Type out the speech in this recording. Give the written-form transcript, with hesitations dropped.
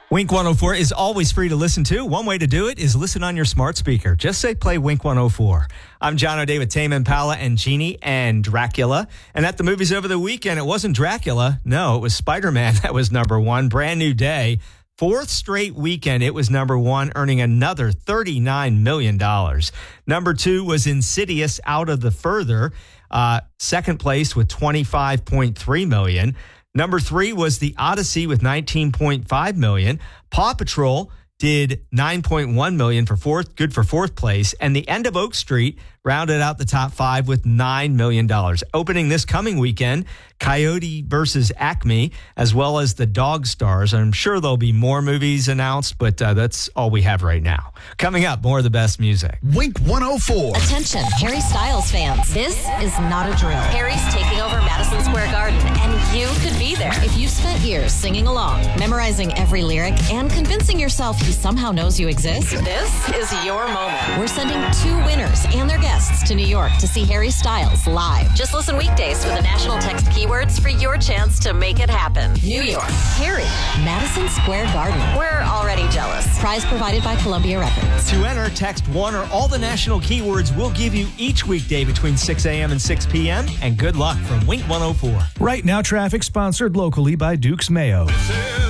Wink 104 is always free to listen to. One way to do it is listen on your smart speaker. Just say play Wink 104. I'm John O'Day with Tame Impala and Genie and Dracula. And at the movies over the weekend, it wasn't Dracula. No, it was Spider-Man that was number one. Brand New Day. Fourth straight weekend, it was number one, earning another $39 million. Number two was Insidious, Out of the Further. Second place with $25.3 million. Number three was The Odyssey with $19.5 million. Paw Patrol did $9.1 million for fourth place. And The End of Oak Street rounded out the top five with $9 million. Opening this coming weekend, Coyote versus Acme, as well as The Dog Stars. I'm sure there'll be more movies announced, but that's all we have right now. Coming up, more of the best music. Wink 104. Attention, Harry Styles fans. This is not a drill. Harry's taking over Madison Square Garden, and you could be there. If you've spent years singing along, memorizing every lyric, and convincing yourself he somehow knows you exist, this is your moment. We're sending 2 winners and their guests to New York to see Harry Styles live. Just listen weekdays for the national text keywords for your chance to make it happen. New York, Harry, Madison Square Garden. We're already jealous. Prize provided by Columbia Records. To enter, text one or all the national keywords we'll give you each weekday between 6 a.m. and 6 p.m. And good luck from Wink 104. Right Now Traffic, sponsored locally by Duke's Mayo.